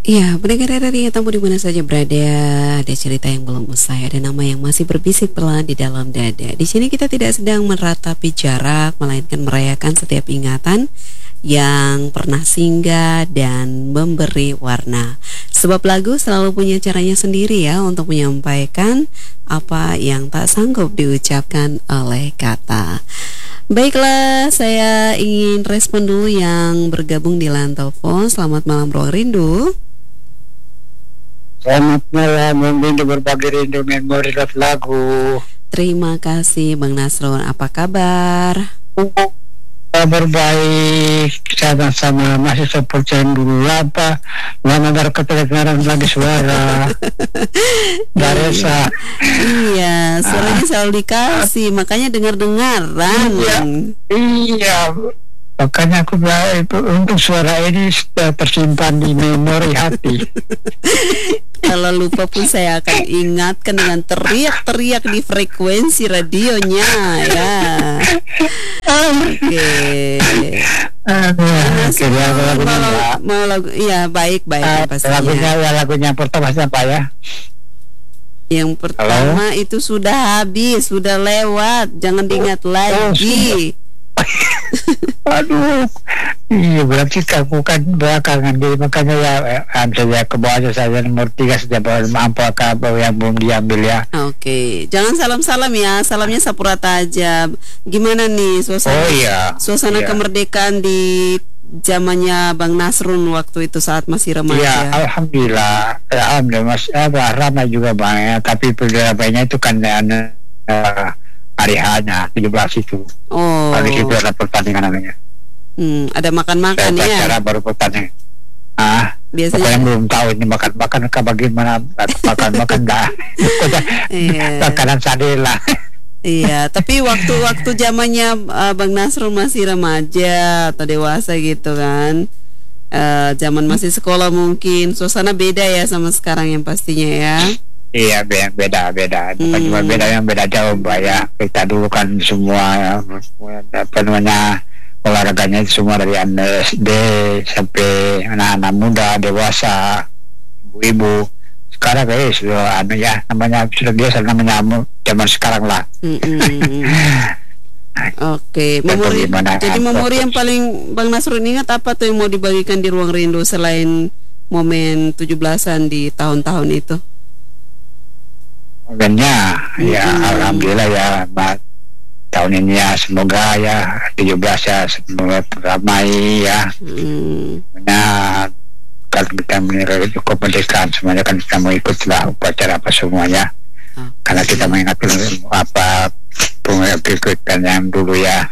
Iya, pendengar RRI tamu di mana saja berada, ada cerita yang belum usai, ada nama yang masih berbisik pelan di dalam dada. Di sini kita tidak sedang meratapi jarak, melainkan merayakan setiap ingatan yang pernah singgah dan memberi warna. Sebab lagu selalu punya caranya sendiri ya untuk menyampaikan apa yang tak sanggup diucapkan oleh kata. Baiklah, saya ingin respon dulu yang bergabung di line telepon. Selamat malam, Ruang Rindu. Selamat malam, rindu berbagi rindu memori lagu. Terima kasih Bang Nasrun, apa kabar? Kabar baik, sama-sama masih seperti yang dulu apa. Lama kedengaran lagi suara. Daresa. Iya, suaranya selalu dikasih, makanya dengar-dengaran. Iya. Makanya aku bilang itu untuk suara ini sudah tersimpan di memori hati. Kalau lupa pun saya akan ingatkan dengan teriak-teriak di frekuensi radionya ya. Oke. Mau lagu, iya baik pastinya. Lagunya pertama siapa ya? Yang pertama itu sudah habis, sudah lewat, jangan diingat lagi. Aduh, iya berarti aku kan belakangan jadi makanya ya saya ke bawah saya nomor 3 sudah mampu kabel yang belum diambil ya. Oke, jangan salam-salam ya, salamnya Sapurata aja. Gimana nih suasana kemerdekaan di zamannya Bang Nasrun waktu itu saat masih remaja? Ya, alhamdulillah Mas, ramai juga Bang ya, tapi ramainya itu kan hari hanya 17 itu. Oh. Hari itu ada pertandingan namanya. Ada makan-makan ya. Cara baru pertandingan. Biasanya pokoknya belum tahu ini makan-makan ke bagaimana makan-makan dah. Makanan sadela. Iya, tapi waktu zamannya Bang Nasrul masih remaja atau dewasa gitu kan. Zaman masih sekolah mungkin suasana beda ya sama sekarang yang pastinya ya. Iya beda bukan cuma beda yang beda jauh Mbak ya. Kita dulu kan semua apa namanya olahraganya semua dari SD sampai anak-anak muda dewasa ibu-ibu. Sekarang sudah namanya sudah biasa namanya zaman sekarang lah. Oke, memori yang paling Bang Nasrun ingat apa tuh yang mau dibagikan di Ruang Rindu selain momen 17-an di tahun-tahun itu? Momennya ya alhamdulillah ya Mbak, tahun ini ya semoga ya 17 ya semoga ramai ya. Nah kalau kita menilai kemerdekaan semuanya kan kita mau ikutlah upacara apa semuanya. Karena kita mengingat apa pengikutkan yang dulu ya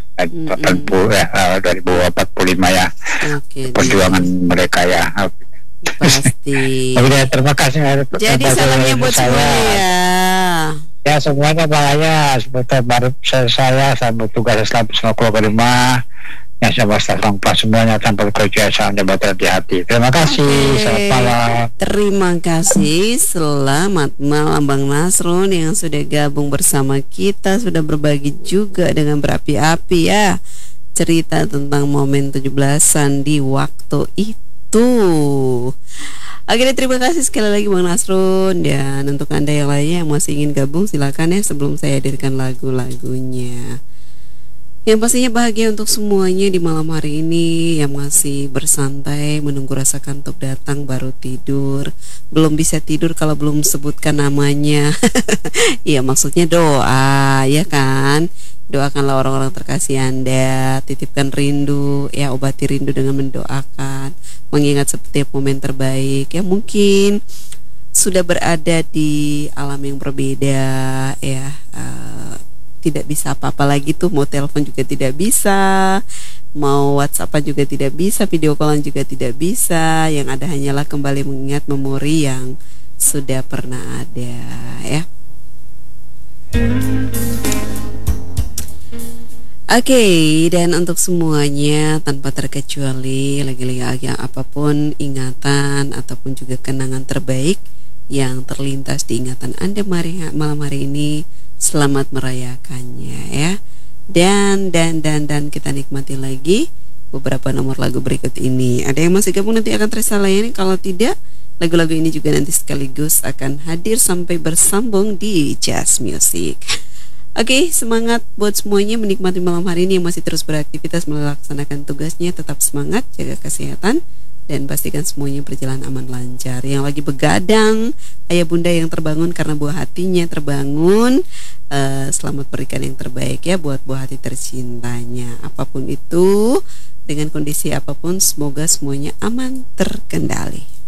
2045 ya. Perjuangan mereka ya. Pasti. Terima kasih. Jadi salamnya buat semuanya ya. Ya semuanya bahaya seperti baru saya tugas selalu semua keluarga rumah yang sama staf semuanya tanpa kerja sangat di hati. Terima kasih. Selamat malam. Terima kasih. Selamat malam Bang Nasrun yang sudah gabung bersama kita, sudah berbagi juga dengan berapi-api ya cerita tentang momen 17-an di waktu itu. Oke, terima kasih sekali lagi Bang Nasrun. Dan untuk Anda yang lainnya yang masih ingin gabung silakan ya sebelum saya hadirkan lagu-lagunya. Yang pastinya bahagia untuk semuanya di malam hari ini yang masih bersantai menunggu rasa kantuk datang baru tidur. Belum bisa tidur kalau belum sebutkan namanya. Iya, maksudnya doa ya kan. Doakanlah orang-orang terkasih Anda, titipkan rindu, ya obati rindu dengan mendoakan, mengingat setiap momen terbaik yang mungkin sudah berada di alam yang berbeda ya. Tidak bisa apa-apa lagi tuh, mau telepon juga tidak bisa, mau WhatsApp juga tidak bisa, video callan juga tidak bisa. Yang ada hanyalah kembali mengingat memori yang sudah pernah ada ya. Oke, dan untuk semuanya tanpa terkecuali lagi-lagi apapun ingatan ataupun juga kenangan terbaik yang terlintas di ingatan Anda malam hari ini, selamat merayakannya ya. Dan kita nikmati lagi beberapa nomor lagu berikut ini. Ada yang masih gabung nanti akan Teresa layani, kalau tidak lagu-lagu ini juga nanti sekaligus akan hadir sampai bersambung di Jazz Music. Oke, semangat buat semuanya menikmati malam hari ini yang masih terus beraktivitas melaksanakan tugasnya. Tetap semangat, jaga kesehatan, dan pastikan semuanya berjalan aman lancar. Yang lagi begadang, ayah bunda yang terbangun karena buah hatinya terbangun, selamat berikan yang terbaik ya buat buah hati tercintanya. Apapun itu, dengan kondisi apapun, semoga semuanya aman terkendali.